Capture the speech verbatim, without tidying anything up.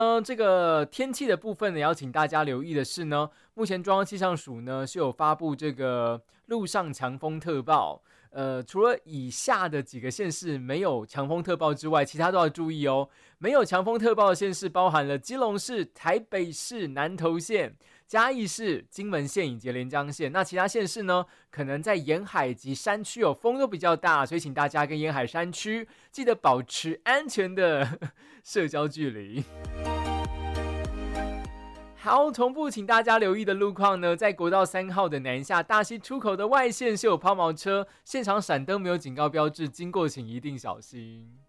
呃，这个天气的部分呢，要请大家留意的是呢，目前中央气象署呢是有发布这个陆上强风特报。呃，除了以下的几个县市没有强风特报之外，其他都要注意哦。没有强风特报的县市包含了基隆市、台北市、南投县、嘉义市、金门县以及连江县。那其他县市呢，可能在沿海及山区有风都比较大，所以请大家跟沿海山区记得保持安全的社交距离。好，同步请大家留意的路况呢，在国道三号的南下大溪出口的外线是有抛锚车，现场闪灯没有警告标志，经过请一定小心。